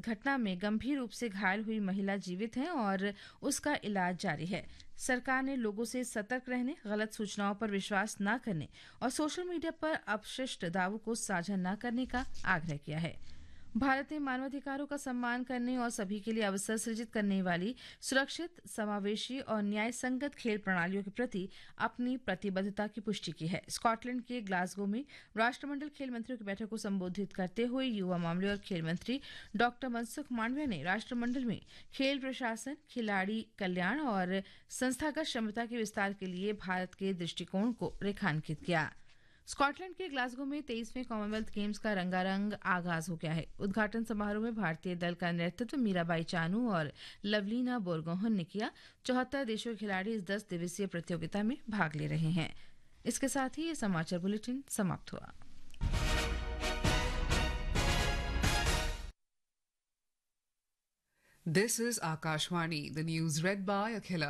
घटना में गंभीर रूप से घायल हुई महिला जीवित है और उसका इलाज जारी है। सरकार ने लोगों से सतर्क रहने, गलत सूचनाओं पर विश्वास न करने और सोशल मीडिया पर अपशिष्ट दावों को साझा न करने का आग्रह किया है। भारत ने मानवाधिकारों का सम्मान करने और सभी के लिए अवसर सृजित करने वाली सुरक्षित, समावेशी और न्याय संगत खेल प्रणालियों के प्रति अपनी प्रतिबद्धता की पुष्टि की है। स्कॉटलैंड के ग्लासगो में राष्ट्रमंडल खेल मंत्रियों की बैठक को संबोधित करते हुए युवा मामले और खेल मंत्री डॉक्टर मनसुख मांडविया ने राष्ट्रमंडल में खेल प्रशासन, खिलाड़ी कल्याण और संस्थागत क्षमता के विस्तार के लिए भारत के दृष्टिकोण को रेखांकित किया। स्कॉटलैंड के ग्लासगो में 23वें कॉमनवेल्थ गेम्स का रंगारंग आगाज हो गया है। उद्घाटन समारोह में भारतीय दल का नेतृत्व मीराबाई चानू और लवलीना बोरगोहन ने किया। 74 देशों के खिलाड़ी इस 10 दिवसीय प्रतियोगिता में भाग ले रहे हैं। इसके साथ ही ये समाचार बुलेटिन समाप्त हुआ। This is Akashvani, the news read by Akhila.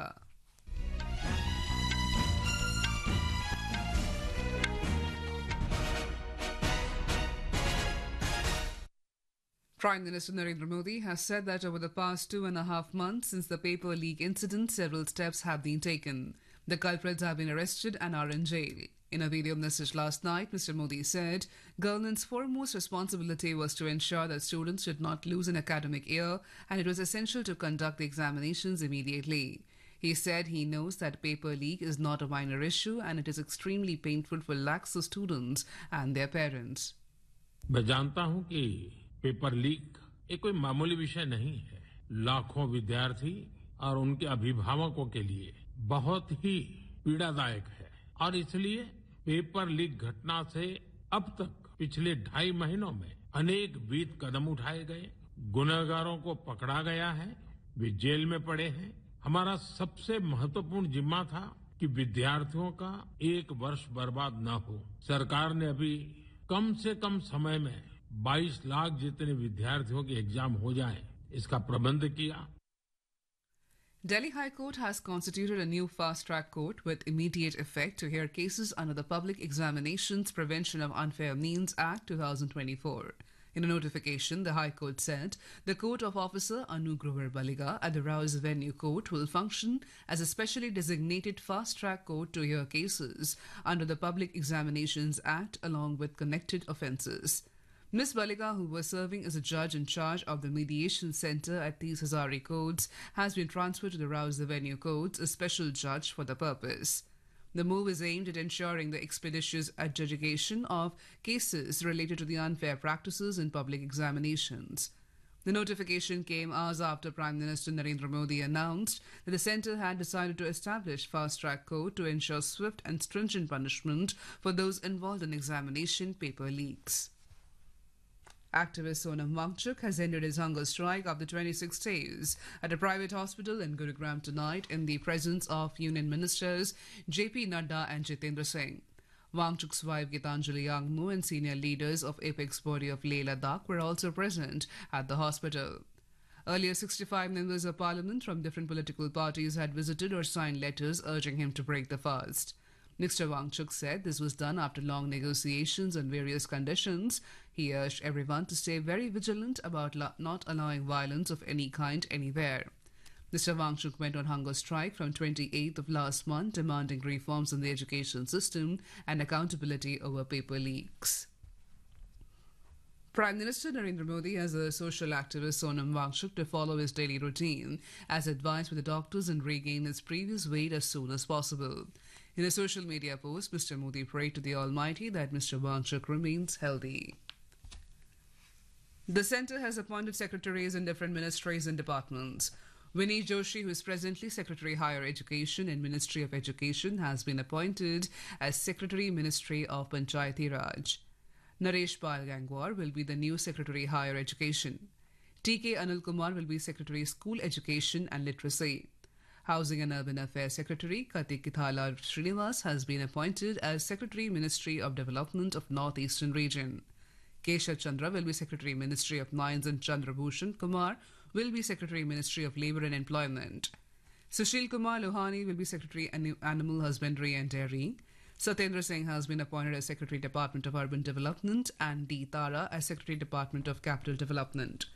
Prime Minister Narendra Modi has said that over the past 2.5 months since the paper leak incident, several steps have been taken. The culprits have been arrested and are in jail. In a video message last night, Mr. Modi said government's foremost responsibility was to ensure that students should not lose an academic year, and it was essential to conduct the examinations immediately. He said he knows that paper leak is not a minor issue and it is extremely painful for lakhs of students and their parents. मैं जानता हूं कि paper leak ये कोई मामूली विषय नहीं है। लाखों विद्यार्थी और उनके अभिभावकों के लिए बहुत ही पीड़ादायक है और इसलिए पेपर लीक घटना से अब तक पिछले 2.5 महीनों में अनेक विध कदम उठाए गए, गुनहगारों को पकड़ा गया है, वे जेल में पड़े हैं। हमारा सबसे महत्वपूर्ण जिम्मा था कि विद्यार्थियों का एक वर्ष बर्बाद न हो। सरकार ने अभी कम से कम समय में 22 लाख जितने विद्यार्थियों के एग्जाम हो जाए, इसका प्रबंध किया। Delhi High Court has constituted a new fast-track court with immediate effect to hear cases under the Public Examinations Prevention of Unfair Means Act 2024. In a notification, the High Court said the Court of Officer Anu Grover Baliga at the Rouse Venue Court will function as a specially designated fast-track court to hear cases under the Public Examinations Act along with connected offences. Ms. Baliga, who was serving as a judge in charge of the mediation centre at these Hazari courts, has been transferred to the Rouse Venue courts, a special judge for the purpose. The move is aimed at ensuring the expeditious adjudication of cases related to the unfair practices in public examinations. The notification came hours after Prime Minister Narendra Modi announced that the centre had decided to establish fast-track court to ensure swift and stringent punishment for those involved in examination paper leaks. Activist Sonam Wangchuk has ended his hunger strike after 26 days at a private hospital in Gurugram tonight in the presence of Union Ministers JP Nadda and Jitendra Singh. Wangchuk's wife Gitanjali Yangmu and senior leaders of Apex body of Leh Ladakh were also present at the hospital. Earlier, 65 members of parliament from different political parties had visited or signed letters urging him to break the fast. Mr. Wangchuk said this was done after long negotiations on various conditions. He urged everyone to stay very vigilant about not allowing violence of any kind anywhere. Mr. Wangchuk went on hunger strike from 28th of last month, demanding reforms in the education system and accountability over paper leaks. Prime Minister Narendra Modi has urged social activist Sonam Wangchuk to follow his daily routine as advised by the doctors and regain his previous weight as soon as possible. In a social media post, Mr. Modi prayed to the Almighty that Mr. Wangchuk remains healthy. The centre has appointed secretaries in different ministries and departments. Vinny Joshi, who is presently Secretary Higher Education in Ministry of Education, has been appointed as Secretary Ministry of Panchayati Raj. Naresh Pal Gangwar will be the new Secretary Higher Education. T.K. Anil Kumar will be Secretary School Education and Literacy. Housing and Urban Affairs Secretary Kartik Kithala Srinivas has been appointed as Secretary Ministry of Development of North Eastern Region. Keshav Chandra will be Secretary Ministry of Mines and Chandrabhushan Kumar will be Secretary Ministry of Labour and Employment. Sushil Kumar Lohani will be Secretary Animal Husbandry and Dairy. Satyendra Singh has been appointed as Secretary Department of Urban Development and D. Tara as Secretary Department of Capital Development.